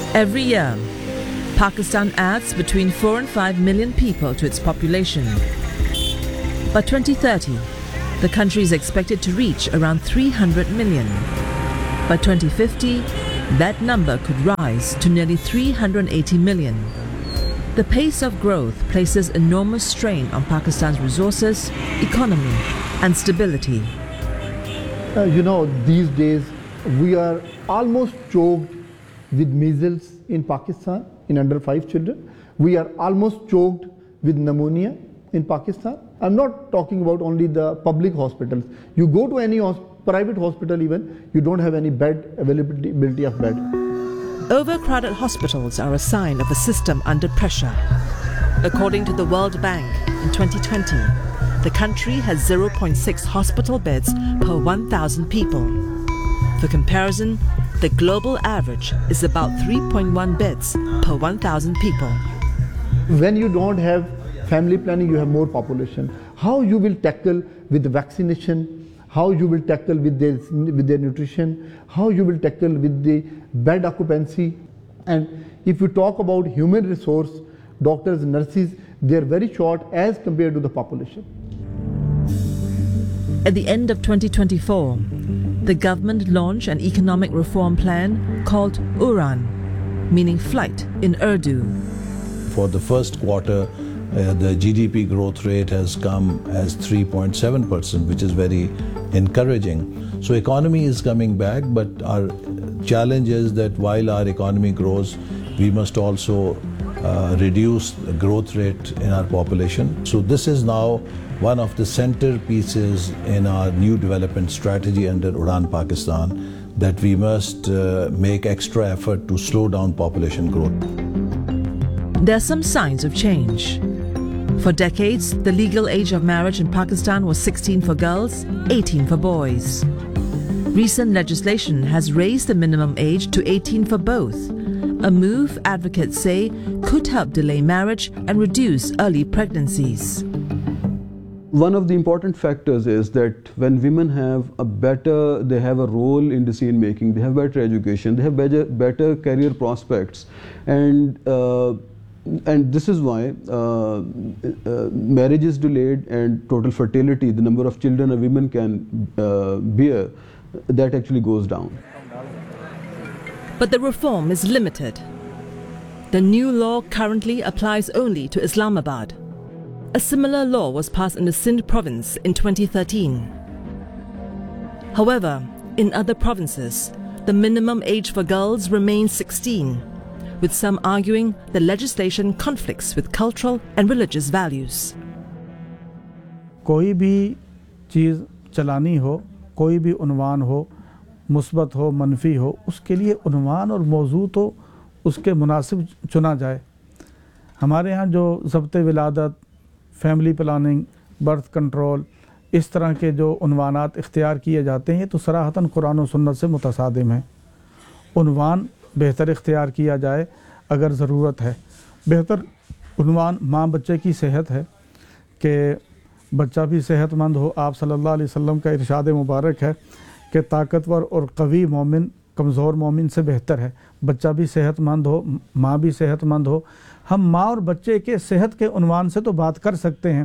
Every year, Pakistan adds between 4 and 5 million people to its population. By 2030, the country is expected to reach around 300 million. By 2050, that number could rise to nearly 380 million. The pace of growth places enormous strain on Pakistan's resources, economy, and stability. These days we are almost choked with measles in Pakistan in under 5 children. We are almost choked with pneumonia in Pakistan. I'm not talking about only the public hospitals. You go to any private hospital even, you don't have any bed availability of bed. Overcrowded hospitals are a sign of a system under pressure. According to the World Bank, in 2020, the country has 0.6 hospital beds per 1,000 people. For comparison, the global average is about 3.1 beds per 1,000 people. When you don't have family planning, you have more population. How you will tackle with vaccination, how you will tackle with their nutrition, how you will tackle with the bed occupancy. And if you talk about human resource, doctors, nurses, they are very short as compared to the population. At the end of 2024, the government launched an economic reform plan called Uran, meaning flight in Urdu. For the first quarter, the GDP growth rate has come as 3.7%, which is very encouraging. So economy is coming back, but our challenge is that while our economy grows, we must also reduce the growth rate in our population. So this is now one of the centerpieces in our new development strategy under Udan Pakistan, that we must make extra effort to slow down population growth. There are some signs of change. For decades, the legal age of marriage in Pakistan was 16 for girls, 18 for boys. Recent legislation has raised the minimum age to 18 for both, a move advocates say could help delay marriage and reduce early pregnancies. One of the important factors is that when women they have a role in decision making, they have better education, they have better career prospects, and this is why marriage is delayed, and total fertility, the number of children a woman can bear, that actually goes down. But the reform is limited. The new law currently applies only to Islamabad. A similar law was passed in the Sindh province in 2013. However, in other provinces, the minimum age for girls remains 16, with some arguing the legislation conflicts with cultural and religious values. कोई भी चीज़ चलानी हो, कोई भी उन्वान हो, मुस्बत हो, मनफी हो, उसके लिए उन्वान और मौजू तो उसके मुनासिब चुना जाए. हमारे यहाँ जो ज़ब्ते विलादत, फैमिली प्लानिंग, बर्थ कंट्रोल, इस तरह के जो उन्वानात इख्तियार किए जाते हैं, तो सराहतन कुरान और सुन्नत से मुतसादिम हैं. उन्वान बेहतर इख्तियार किया जाए अगर ज़रूरत है. बेहतर उन्वान माँ बच्चे की सेहत है कि बच्चा भी सेहतमंद हो. आप सल्लल्लाहु अलैहि वसल्लम का इरशाद मुबारक है कि ताकतवर और कवी मोमिन कमज़ोर मोमिन से बेहतर है. बच्चा भी सेहतमंद हो, माँ भी सेहतमंद हो. हम माँ और बच्चे के सेहत के उन्वान से तो बात कर सकते हैं.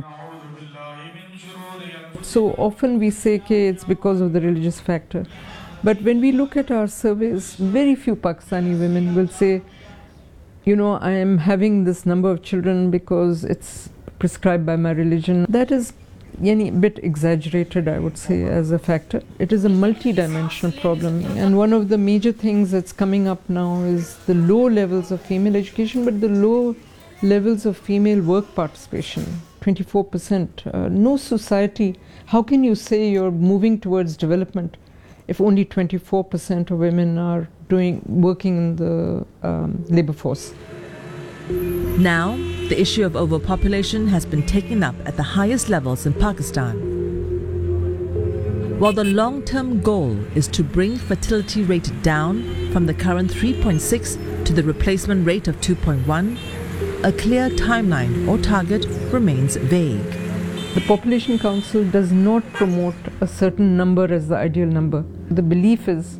So often we say कि it's because of the religious factor. But when we look at our surveys, very few Pakistani women will say, I am having this number of children because it's prescribed by my religion. That is a bit exaggerated, I would say, as a factor. It is a multi-dimensional problem. And one of the major things that's coming up now is the low levels of female education, but the low levels of female work participation, 24%. No society, how can you say you're moving towards development if only 24% of women are working in the labor force? Now, the issue of overpopulation has been taken up at the highest levels in Pakistan. While the long-term goal is to bring fertility rate down from the current 3.6 to the replacement rate of 2.1, a clear timeline or target remains vague. The Population Council does not promote a certain number as the ideal number. The belief is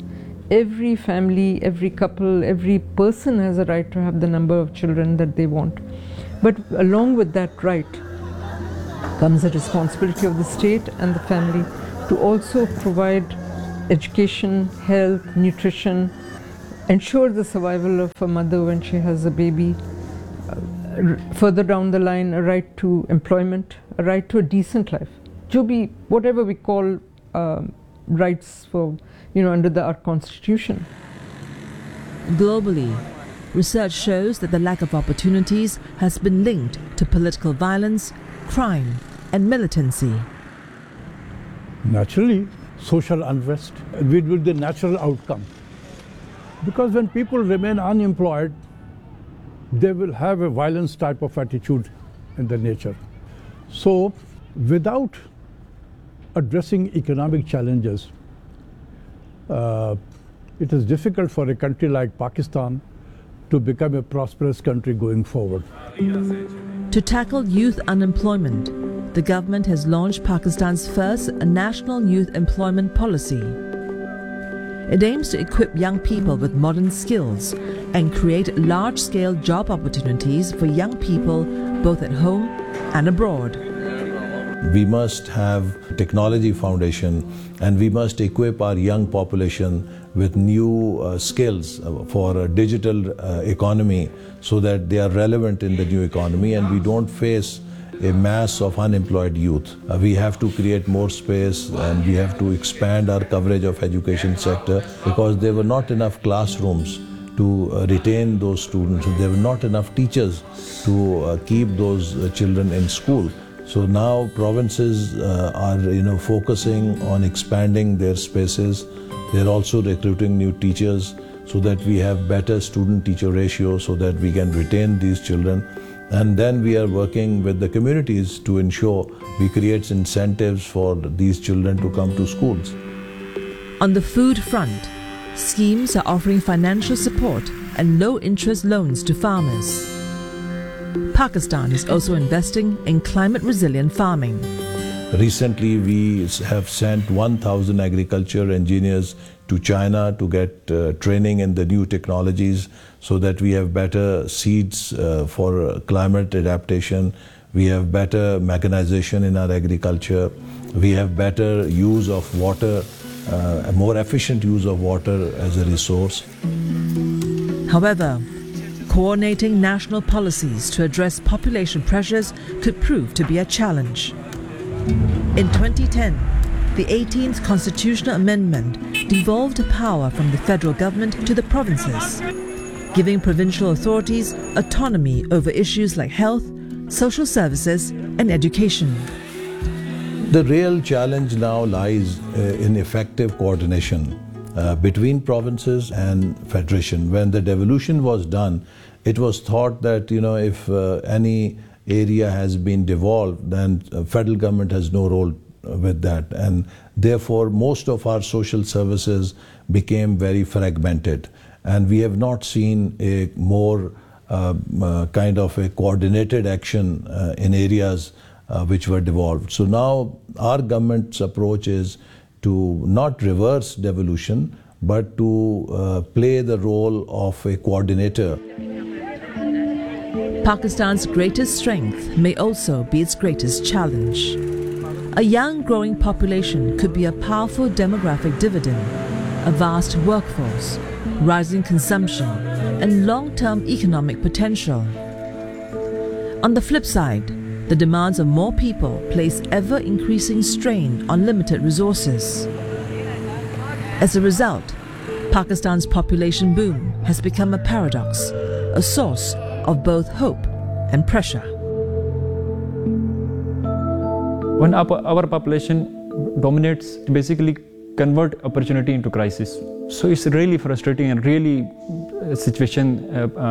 every family, every couple, every person has a right to have the number of children that they want. But along with that right comes the responsibility of the state and the family to also provide education, health, nutrition, ensure the survival of a mother when she has a baby. Further down the line, a right to employment, a right to a decent life. Whatever we call rights for, under our constitution. Globally, research shows that the lack of opportunities has been linked to political violence, crime, and militancy. Naturally, social unrest will be the natural outcome. Because when people remain unemployed, they will have a violence type of attitude in their nature. So, without addressing economic challenges, it is difficult for a country like Pakistan to become a prosperous country going forward. To tackle youth unemployment, the government has launched Pakistan's first national youth employment policy. It aims to equip young people with modern skills and create large-scale job opportunities for young people both at home and abroad. We must have technology foundation, and we must equip our young population with new skills for a digital economy so that they are relevant in the new economy and we don't face a mass of unemployed youth. We have to create more space and we have to expand our coverage of education sector because there were not enough classrooms to retain those students. There were not enough teachers to keep those children in school. So now provinces are focusing on expanding their spaces. They're also recruiting new teachers so that we have better student-teacher ratio so that we can retain these children. And then we are working with the communities to ensure we create incentives for these children to come to schools. On the food front, schemes are offering financial support and low-interest loans to farmers. Pakistan is also investing in climate-resilient farming. Recently, we have sent 1,000 agriculture engineers to China to get training in the new technologies so that we have better seeds for climate adaptation. We have better mechanization in our agriculture. We have better use of water, a more efficient use of water as a resource. However, coordinating national policies to address population pressures could prove to be a challenge. In 2010, the 18th Constitutional Amendment devolved power from the federal government to the provinces, giving provincial authorities autonomy over issues like health, social services, and education. The real challenge now lies in effective coordination between provinces and federation. When the devolution was done, it was thought that if any area has been devolved, then federal government has no role with that, and therefore most of our social services became very fragmented, and we have not seen a more kind of a coordinated action in areas which were devolved. So now our government's approach is to not reverse devolution but to play the role of a coordinator. Pakistan's greatest strength may also be its greatest challenge. A young growing population could be a powerful demographic dividend, a vast workforce, rising consumption, and long-term economic potential. On the flip side, the demands of more people place ever-increasing strain on limited resources. As a result, Pakistan's population boom has become a paradox, a source of both hope and pressure. When our population dominates, basically convert opportunity into crisis. So it's really frustrating and really a situation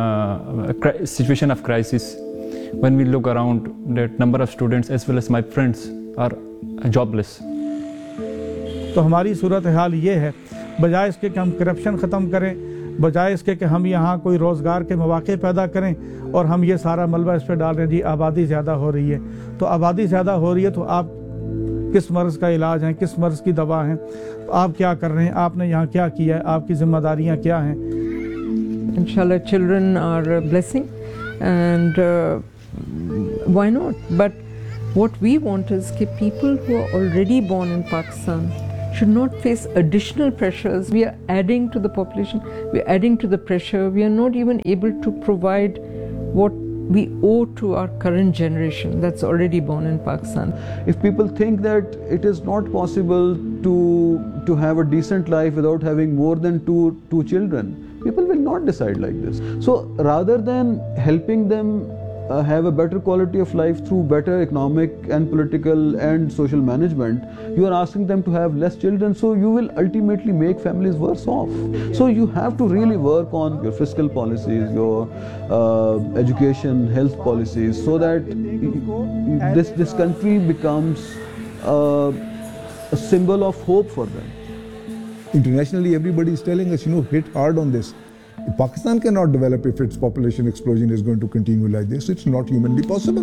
of crisis when we look around that number of students as well as my friends are jobless. तो हमारी सूरत हाल ये है, बजाय इसके कि हम corruption ख़त्म करें, बजाय इसके कि हम यहाँ कोई रोज़गार के मौके पैदा करें और हम ये सारा मलबा इस पर डाल रहे हैं जी आबादी ज़्यादा हो रही है। तो आबादी ज़्यादा हो रही है तो आप किस मर्ज़ का इलाज है, किस मर्ज़ की दवा है, आप क्या कर रहे हैं, आपने यहाँ क्या किया है, आपकी जिम्मेदारियाँ क्या हैं. Inshallah, children are a blessing, and why not? But what we want is that people who are already born in Pakistan should not face additional pressures. We are adding to the population, we are adding to the pressure, we are not even able to provide what we owe to our current generation that's already born in Pakistan. If people think that it is not possible to have a decent life without having more than two children, people will not decide like this. So rather than helping them have a better quality of life through better economic and political and social management, you are asking them to have less children, so you will ultimately make families worse off. So you have to really work on your fiscal policies, your education, health policies, so that this country becomes a symbol of hope for them. Internationally, everybody is telling us, hit hard on this. Pakistan cannot develop if its population explosion is going to continue like this. It's not humanly possible.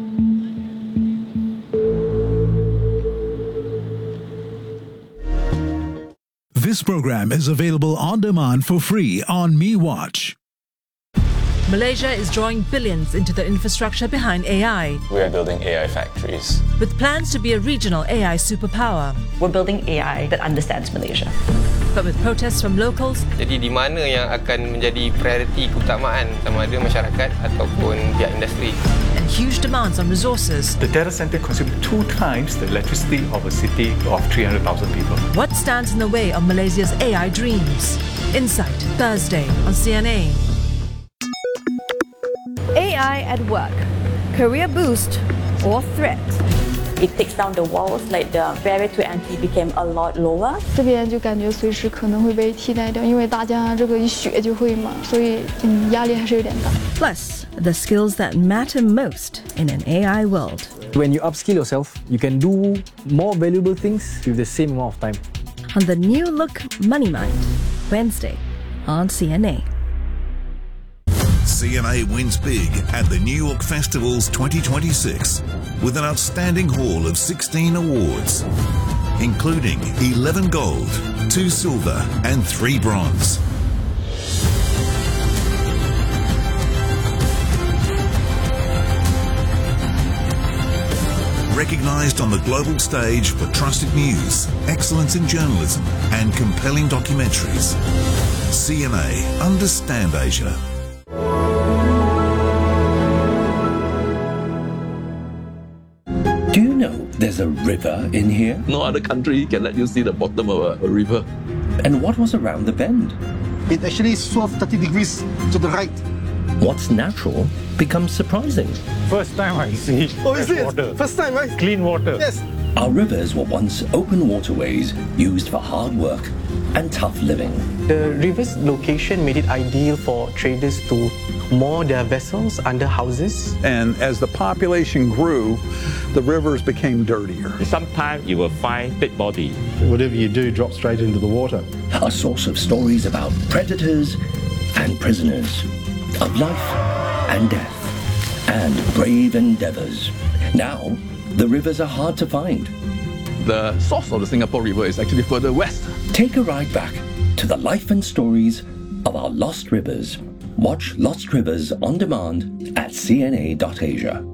This program is available on demand for free on MeWatch. Malaysia is drawing billions into the infrastructure behind AI. We are building AI factories. With plans to be a regional AI superpower. We're building AI that understands Malaysia. But with protests from locals. Jadi di mana yang akan menjadi prioriti keutamaan sama ada masyarakat ataupun pihak industri. And huge demands on resources. The data center consumes 2 times the electricity of a city of 300,000 people. What stands in the way of Malaysia's AI dreams? Insight, Thursday on CNA. AI at work, career boost or threat? It takes down the walls, like the barrier to entry became a lot lower. 这边就感觉随时可能会被替代掉，因为大家这个一学就会嘛，所以压力还是有点大。 Plus, the skills that matter most in an AI world. When you upskill yourself, you can do more valuable things with the same amount of time. On the new look Money Mind, Wednesday on CNA. CNA wins big at the New York Festivals 2026 with an outstanding haul of 16 awards, including 11 gold, 2 silver and 3 bronze. Recognized on the global stage for trusted news, excellence in journalism and compelling documentaries. CNA, Understand Asia. Do you know there's a river in here? No other country can let you see the bottom of a river. And what was around the bend? It actually swerved 30 degrees to the right. What's natural becomes surprising. First time I see water. First time, right? Clean water. Yes. Our rivers were once open waterways used for hard work and tough living. The river's location made it ideal for traders to moor their vessels under houses. And as the population grew, the rivers became dirtier. Sometimes you will find dead body. Whatever you do drops straight into the water. A source of stories about predators and prisoners, of life and death, and brave endeavors. Now, the rivers are hard to find. The source of the Singapore River is actually further west. Take a ride back to the life and stories of our lost rivers. Watch Lost Rivers on demand at cna.asia.